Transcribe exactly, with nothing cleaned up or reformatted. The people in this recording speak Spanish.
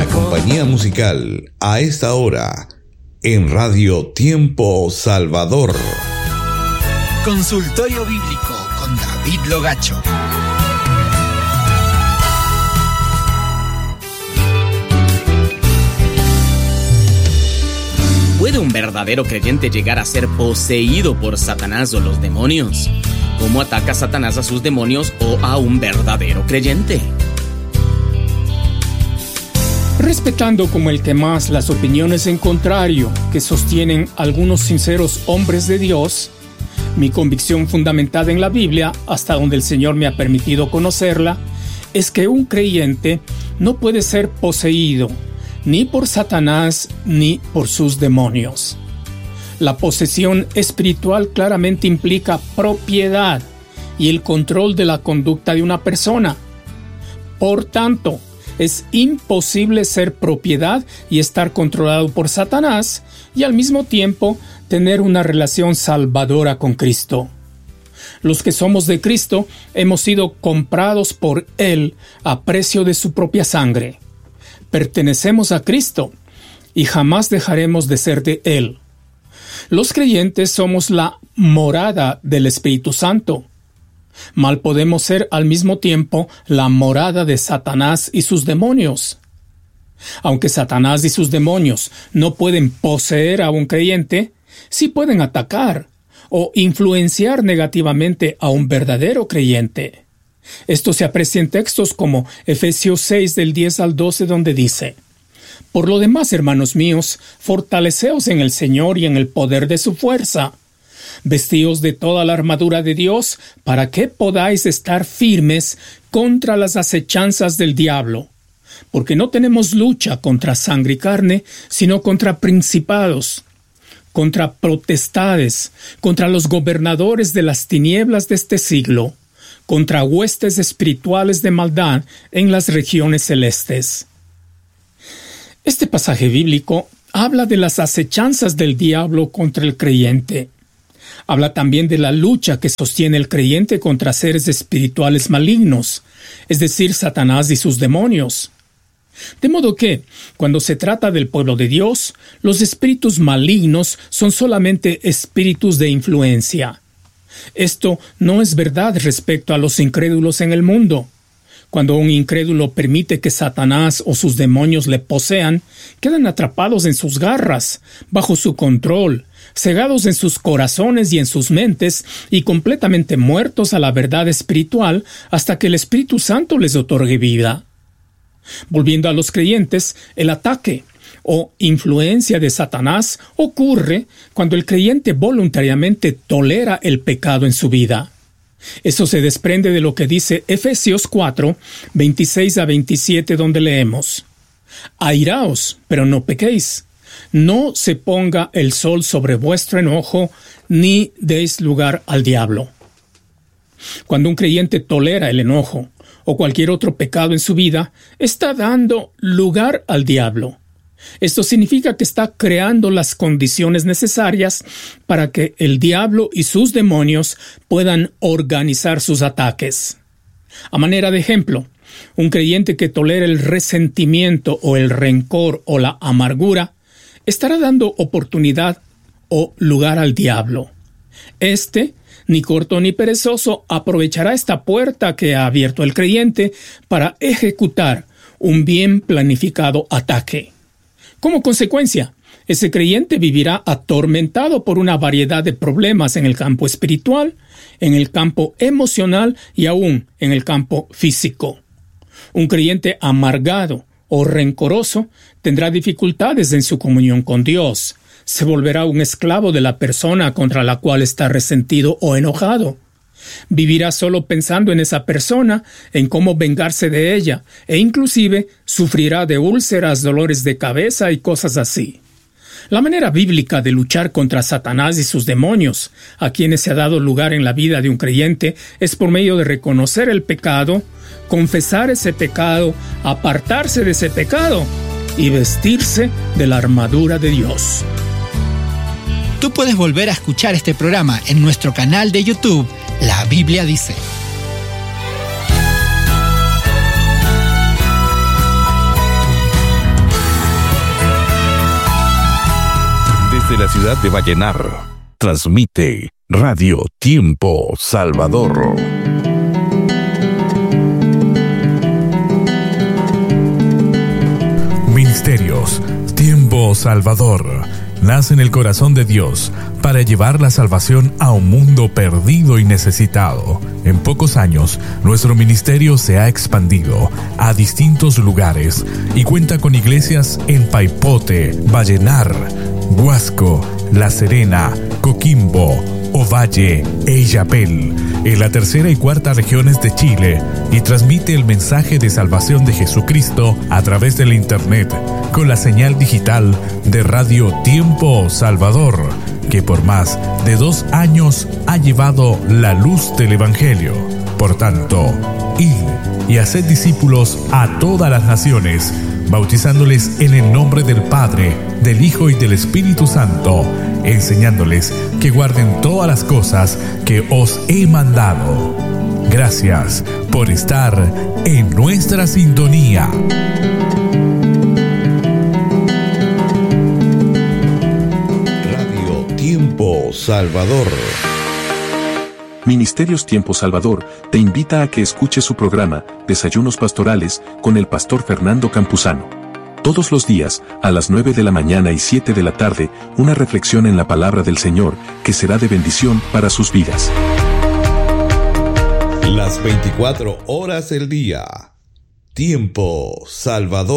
La compañía musical a esta hora en Radio Tiempo Salvador. Consultorio Bíblico con David Logacho. ¿Puede un verdadero creyente llegar a ser poseído por Satanás o los demonios? ¿Cómo ataca Satanás a sus demonios o a un verdadero creyente? Respetando como el que más las opiniones en contrario que sostienen algunos sinceros hombres de Dios, mi convicción fundamentada en la Biblia, hasta donde el Señor me ha permitido conocerla, es que un creyente no puede ser poseído ni por Satanás ni por sus demonios. La posesión espiritual claramente implica propiedad y el control de la conducta de una persona. Por tanto, es imposible ser propiedad y estar controlado por Satanás y al mismo tiempo tener una relación salvadora con Cristo. Los que somos de Cristo hemos sido comprados por Él a precio de su propia sangre. Pertenecemos a Cristo y jamás dejaremos de ser de Él. Los creyentes somos la morada del Espíritu Santo. Mal podemos ser al mismo tiempo la morada de Satanás y sus demonios. Aunque Satanás y sus demonios no pueden poseer a un creyente, sí pueden atacar o influenciar negativamente a un verdadero creyente. Esto se aprecia en textos como Efesios seis del diez al doce, donde dice: Por lo demás, hermanos míos, fortaleceos en el Señor y en el poder de su fuerza. Vestíos de toda la armadura de Dios, para que podáis estar firmes contra las acechanzas del diablo. Porque no tenemos lucha contra sangre y carne, sino contra principados, contra potestades, contra los gobernadores de las tinieblas de este siglo, contra huestes espirituales de maldad en las regiones celestes. Este pasaje bíblico habla de las acechanzas del diablo contra el creyente. Habla también de la lucha que sostiene el creyente contra seres espirituales malignos, es decir, Satanás y sus demonios. De modo que, cuando se trata del pueblo de Dios, los espíritus malignos son solamente espíritus de influencia. Esto no es verdad respecto a los incrédulos en el mundo. Cuando un incrédulo permite que Satanás o sus demonios le posean, quedan atrapados en sus garras, bajo su control, cegados en sus corazones y en sus mentes y completamente muertos a la verdad espiritual hasta que el Espíritu Santo les otorgue vida. Volviendo a los creyentes, el ataque o influencia de Satanás ocurre cuando el creyente voluntariamente tolera el pecado en su vida. Eso se desprende de lo que dice Efesios cuatro, veintiséis a veintisiete, donde leemos: Airaos, pero no pequéis. No se ponga el sol sobre vuestro enojo, ni deis lugar al diablo. Cuando un creyente tolera el enojo o cualquier otro pecado en su vida, está dando lugar al diablo. Esto significa que está creando las condiciones necesarias para que el diablo y sus demonios puedan organizar sus ataques. A manera de ejemplo, un creyente que tolera el resentimiento o el rencor o la amargura estará dando oportunidad o lugar al diablo. Este, ni corto ni perezoso, aprovechará esta puerta que ha abierto el creyente para ejecutar un bien planificado ataque. Como consecuencia, ese creyente vivirá atormentado por una variedad de problemas en el campo espiritual, en el campo emocional y aún en el campo físico. Un creyente amargado o rencoroso tendrá dificultades en su comunión con Dios. Se volverá un esclavo de la persona contra la cual está resentido o enojado. Vivirá solo pensando en esa persona, en cómo vengarse de ella, e inclusive sufrirá de úlceras, dolores de cabeza y cosas así. La manera bíblica de luchar contra Satanás y sus demonios, a quienes se ha dado lugar en la vida de un creyente, es por medio de reconocer el pecado, confesar ese pecado, apartarse de ese pecado y vestirse de la armadura de Dios. Tú puedes volver a escuchar este programa en nuestro canal de YouTube, La Biblia Dice. desde la ciudad de Vallenar, transmite Radio Tiempo Salvador. Ministerios Tiempo Salvador nace en el corazón de Dios para llevar la salvación a un mundo perdido y necesitado. En pocos años, nuestro ministerio se ha expandido a distintos lugares y cuenta con iglesias en Paipote, Vallenar, Huasco, La Serena, Coquimbo, Ovalle e Illapel, en la tercera y cuarta regiones de Chile, y transmite el mensaje de salvación de Jesucristo a través del internet con la señal digital de Radio Tiempo Salvador, que por más de dos años ha llevado la luz del Evangelio. Por tanto, id y haced discípulos a todas las naciones, bautizándoles en el nombre del Padre, del Hijo y del Espíritu Santo, enseñándoles que guarden todas las cosas que os he mandado. Gracias por estar en nuestra sintonía. Radio Tiempo Salvador. Ministerios Tiempo Salvador te invita a que escuches su programa Desayunos Pastorales con el pastor Fernando Campuzano. Todos los días, a las nueve de la mañana y siete de la tarde, una reflexión en la palabra del Señor que será de bendición para sus vidas. Las veinticuatro horas del día. Tiempo Salvador.